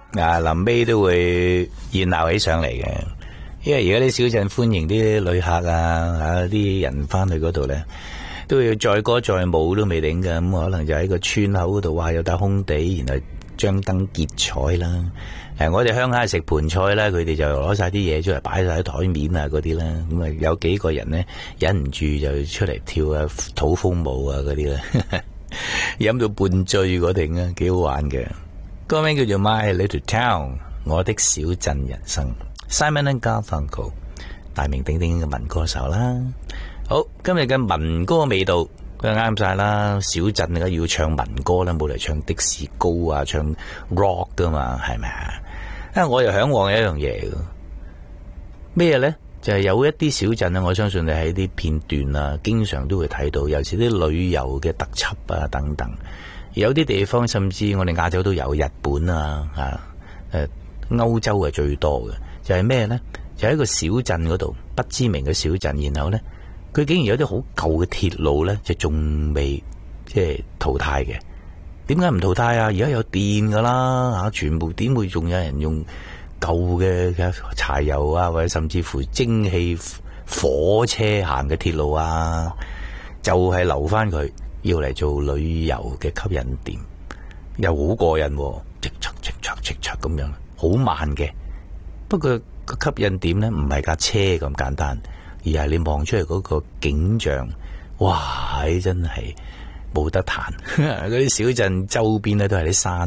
臨尾都會熱鬧起上嚟嘅。因為而家啲小鎮歡迎啲旅客啲人翻去嗰度咧，都要載歌載舞都未定㗎。咁可能就喺個村口嗰度，哇，有笪空地，然後張燈結彩啦。我哋鄉下食盤菜啦，佢哋就攞晒啲嘢出嚟擺晒喺台面啊嗰啲啦。咁啊有幾個人咧忍唔住就出嚟跳土風舞啊嗰啲啦，飲到半醉嗰定啊，幾好玩嘅。歌名叫做 My Little Town， 我的小鎮人生。Simon and Garfunkel， 大名鼎鼎嘅民歌手啦。好，今日嘅民歌味道佢啱晒啦。小鎮啊要唱民歌啦，冇嚟唱的士高啊，唱 rock 噶嘛，係咪啊？我又向往一樣嘢嘅咩咧？就係有一啲小鎮啊，我相信你喺啲片段啊，經常都會睇到，尤其啲旅遊嘅特輯啊等等。有啲地方甚至我哋亞洲都有，日本歐洲係最多嘅。就係咩呢？就喺一個小鎮嗰度，不知名嘅小鎮，然後呢，佢竟然有啲好舊嘅鐵路呢，就仲未即係淘汰嘅。點解唔淘汰啊？而家有電噶啦，全部點會仲有人用舊嘅柴油啊，或者甚至乎蒸汽火車行嘅鐵路啊？就係留翻佢，要嚟做旅遊嘅吸引點，又好過癮，嘖嘖嘖嘖嘖嘖咁樣，好慢嘅。不過個吸引點咧，唔係架車咁簡單，而係你望出嚟嗰個景象，哇！真係冇得彈。嗰啲小鎮周邊咧都係啲山。